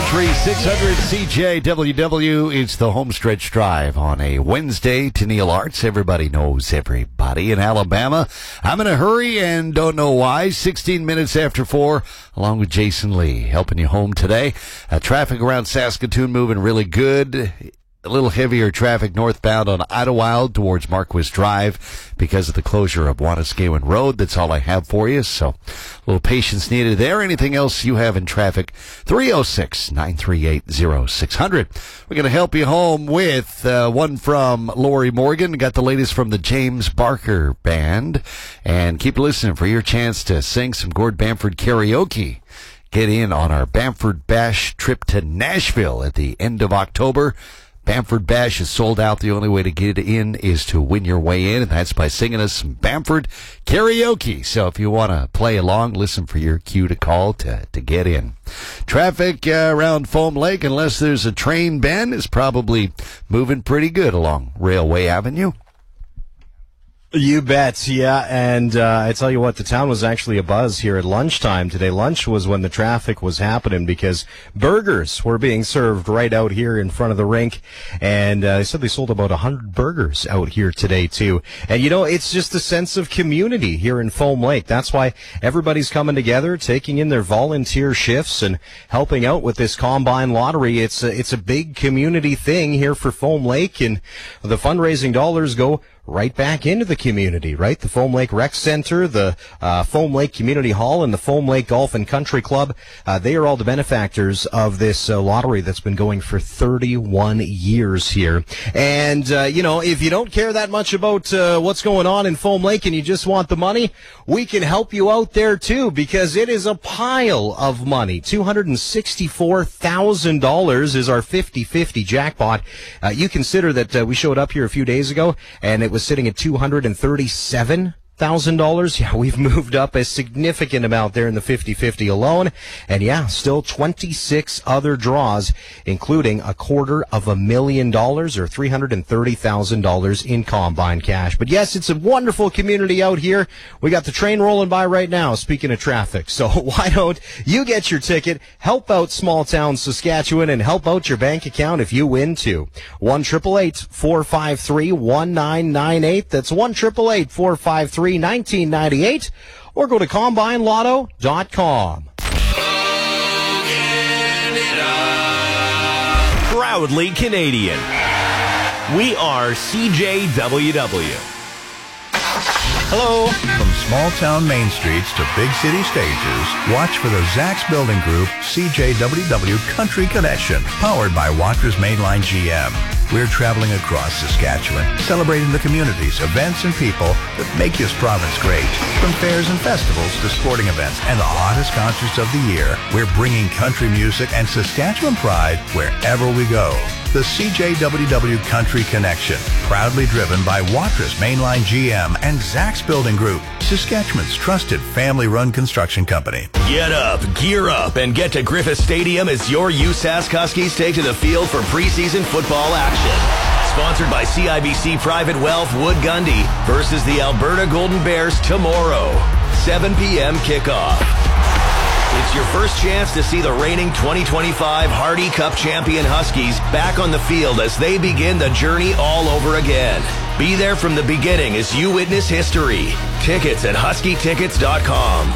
938-600 CJWW. It's the Homestretch Drive on a Wednesday. Tennille Arts. Everybody knows everybody in Alabama. I'm in a hurry and don't know why. 16 minutes after 4, along with Jason Lee, helping you home today. Traffic around Saskatoon moving really good. A little heavier traffic northbound on Idlewild towards Marquis Drive because of the closure of Waniskewen Road. That's all I have for you, so a little patience needed there. Anything else you have in traffic, 306-938-0600. We're going to help you home with one from Lori Morgan. Got the latest from the James Barker Band. And keep listening for your chance to sing some Gord Bamford karaoke. Get in on our Bamford Bash trip to Nashville at the end of October. Bamford Bash is sold out. The only way to get in is to win your way in, and that's by singing us some Bamford karaoke. So if you want to play along, listen for your cue to call to get in. Traffic around Foam Lake, unless there's a train bend, is probably moving pretty good along Railway Avenue. You bet, yeah, and I tell you what, the town was actually abuzz here at lunchtime today. Lunch was when the traffic was happening because burgers were being served right out here in front of the rink, and they said they sold about 100 burgers out here today, too. And, you know, it's just a sense of community here in Foam Lake. That's why everybody's coming together, taking in their volunteer shifts and helping out with this Combine Lottery. It's a big community thing here for Foam Lake, and the fundraising dollars go right back into the community, right? The Foam Lake Rec Center, the Foam Lake Community Hall, and the Foam Lake Golf and Country Club. They are all the benefactors of this lottery that's been going for 31 years here. And, you know, if you don't care that much about what's going on in Foam Lake and you just want the money, we can help you out there, too, because it is a pile of money. $264,000 is our 50-50 jackpot. You consider that we showed up here a few days ago, and it was sitting at $237,000. Yeah, we've moved up a significant amount there in the 50-50 alone. And yeah, still 26 other draws, including $250,000 or $330,000 in Combine cash. But yes, it's a wonderful community out here. We got the train rolling by right now, speaking of traffic. So why don't you get your ticket, help out small town Saskatchewan, and help out your bank account if you win too. 1-888-453-1998. That's 1-888-453-1998, or go to CombineLotto.com. Proudly Canadian. We are CJWW. Hello. From small-town main streets to big city stages, watch for the Zach's Building Group CJWW Country Connection, powered by Watra's Mainline GM. We're traveling across Saskatchewan, celebrating the communities, events, and people that make this province great. From fairs and festivals to sporting events and the hottest concerts of the year, we're bringing country music and Saskatchewan pride wherever we go. The CJWW Country Connection, proudly driven by Watra's Mainline GM and Zach's Building Group, Saskatchewan's trusted family-run construction company. Get up, gear up, and get to Griffith Stadium as your USask Huskies take to the field for preseason football action. Sponsored by CIBC Private Wealth Wood Gundy versus the Alberta Golden Bears tomorrow, 7 p.m. kickoff. It's your first chance to see the reigning 2025 Hardy Cup champion Huskies back on the field as they begin the journey all over again. Be there from the beginning as you witness history. Tickets at huskytickets.com.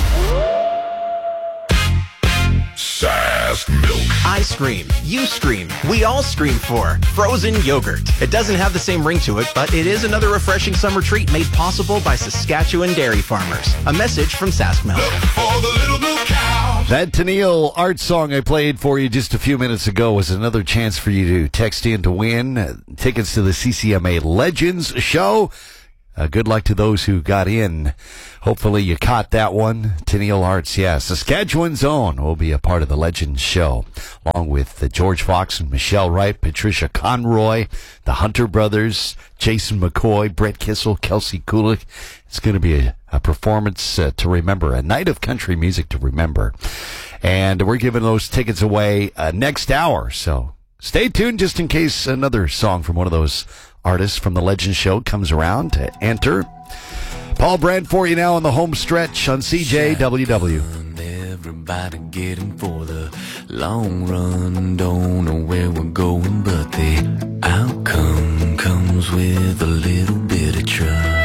Sask Milk. I scream. You scream. We all scream for frozen yogurt. It doesn't have the same ring to it, but it is another refreshing summer treat made possible by Saskatchewan dairy farmers. A message from Sask Milk. For the little blue cow. That Tennille Arts song I played for you just a few minutes ago was another chance for you to text in to win tickets to the CCMA Legends show. Good luck to those who got in. Hopefully you caught that one. Tennille Arts, yeah. Saskatchewan's own will be a part of the Legends show, along with George Fox and Michelle Wright, Patricia Conroy, the Hunter brothers, Jason McCoy, Brett Kissel, Kelsey Kulik. It's going to be a performance to remember, a night of country music to remember. And we're giving those tickets away next hour, so stay tuned just in case another song from one of those artists from the Legends show comes around to enter. Paul Brand for you now on the home stretch on CJWW. everybody getting for the long run. Don't know where we're going, but the outcome comes with a little bit of trust.